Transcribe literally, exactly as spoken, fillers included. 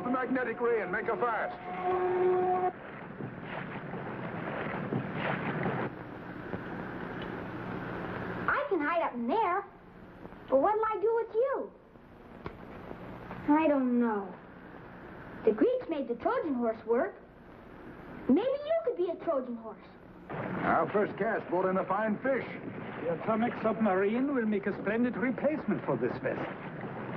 off the magnetic ray and make her fast. I can hide up in there. But what'll I do with you? I don't know. The Greeks made the Trojan horse work. Maybe you could be a Trojan horse. Our first cast brought in a fine fish. The atomic submarine will make a splendid replacement for this vessel.